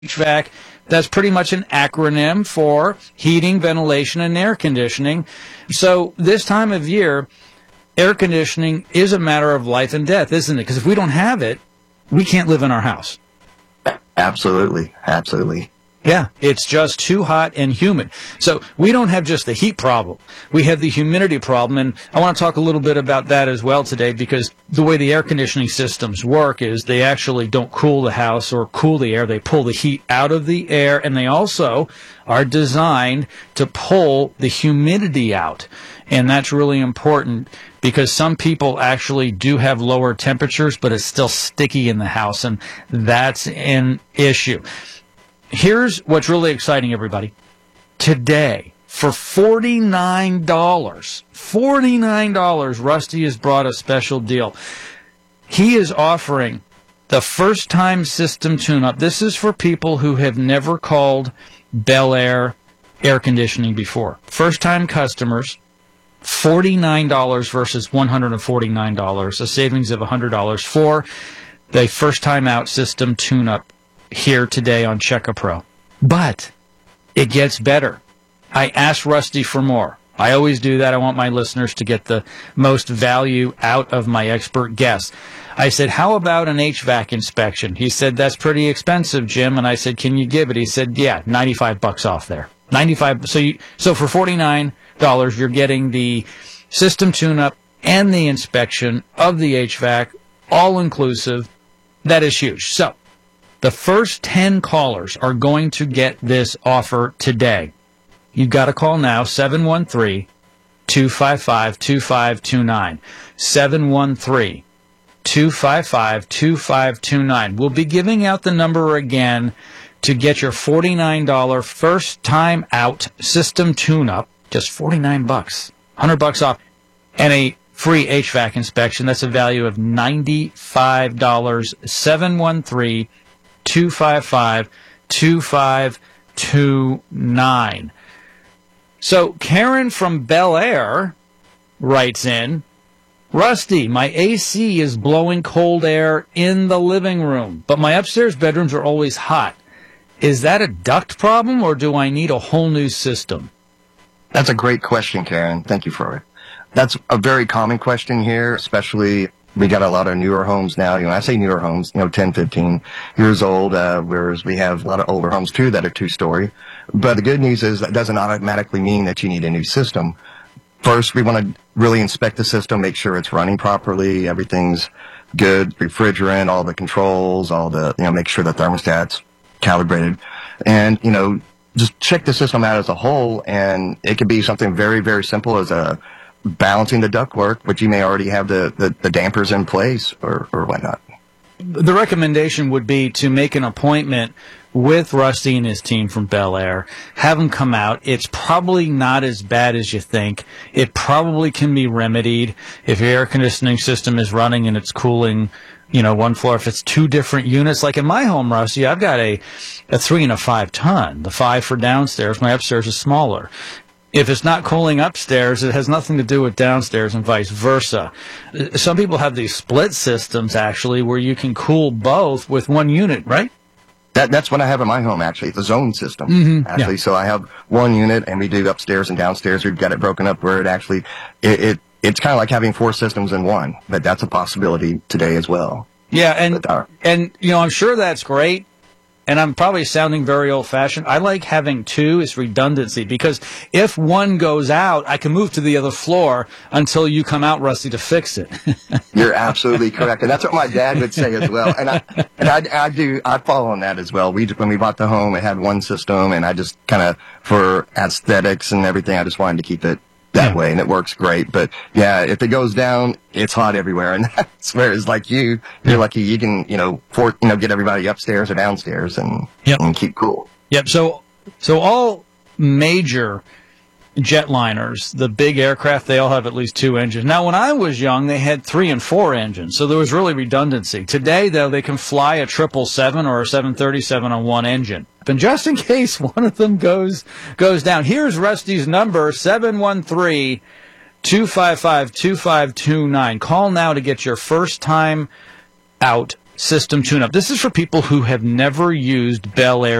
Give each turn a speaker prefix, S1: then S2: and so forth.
S1: HVAC, that's pretty much an acronym for heating, ventilation, and air conditioning. So this time of year, air conditioning is a matter of life and death, isn't it? Because if we don't have it, we can't live in our house.
S2: Absolutely. Absolutely.
S1: Yeah, it's just too hot and humid. So we don't have just the heat problem. We have the humidity problem, and I want to talk a little bit about that as well today, because the way the air conditioning systems work is they actually don't cool the house or cool the air. They pull the heat out of the air, and they also are designed to pull the humidity out. And that's really important because some people actually do have lower temperatures, but it's still sticky in the house, and that's an issue. Here's what's really exciting, everybody. Today, for $49, Rusty has brought a special deal. He is offering the first-time system tune-up. This is for people who have never called Bel Air air conditioning before. First-time customers, $49 versus $149, a savings of $100 for the first-time out system tune-up here today on Check-A-Pro. But it gets better. I asked Rusty for more. I always do that. I want my listeners to get the most value out of my expert guests. I said, how about an HVAC inspection? He said, that's pretty expensive, Jim. And I said, can you give it? He said, yeah, $95 off there. 95. So for $49, you're getting the system tune-up and the inspection of the HVAC, all inclusive. That is huge. So the first 10 callers are going to get this offer today. You've got to call now, 713-255-2529. 713-255-2529. We'll be giving out the number again to get your $49 first-time out system tune-up, just $49, $100 off, and a free HVAC inspection. That's a value of $95. 713-255-2529. So Karen from Bel Air writes in, Rusty, my AC is blowing cold air in the living room, but my upstairs bedrooms are always hot. Is that a duct problem, or do I need a whole new system?
S2: That's a great question, Karen. Thank you for it. That's a very common question here, especially we got a lot of newer homes now. I say newer homes, 10, 15 years old, whereas we have a lot of older homes too that are two-story. But the good news is that doesn't automatically mean that you need a new system. First, we want to really inspect the system, make sure it's running properly, everything's good, refrigerant, all the controls, all the, make sure the thermostat's calibrated. And, just check the system out as a whole, and it could be something very, very simple as balancing the ductwork, but you may already have the dampers in place or whatnot.
S1: The recommendation would be to make an appointment with Rusty and his team from Bel Air. Have them come out. It's probably not as bad as you think. It probably can be remedied if your air conditioning system is running and it's cooling, one floor. If it's two different units, like in my home, Rusty, I've got a 3 and a 5 ton. The 5 for downstairs. My upstairs is smaller. If it's not cooling upstairs, it has nothing to do with downstairs and vice versa. Some people have these split systems, actually, where you can cool both with one unit, right?
S2: That's what I have in my home, actually. It's a zone system, actually.
S1: Yeah.
S2: So I have one unit, and we do upstairs and downstairs. We've got it broken up where it actually, it's kind of like having 4 systems in one, but that's a possibility today as well.
S1: Yeah, and I'm sure that's great. And I'm probably sounding very old-fashioned. I like having 2 as redundancy, because if one goes out, I can move to the other floor until you come out, Rusty, to fix it.
S2: You're absolutely correct. And that's what my dad would say as well. And I follow on that as well. When we bought the home, it had one system, and I just kind of, for aesthetics and everything, I just wanted to keep it that way, and it works great. But yeah, if it goes down, it's hot everywhere, and that's where it's like you're lucky you can get everybody upstairs or downstairs and keep cool.
S1: Yep. So all major jetliners, the big aircraft, they all have at least 2 engines. Now, when I was young, they had 3 and 4 engines, so there was really redundancy. Today, though, they can fly a 777 or a 737 on one engine. And just in case one of them goes down, here's Rusty's number, 713-255-2529. Call now to get your first time out system tune-up. This is for people who have never used Bel Air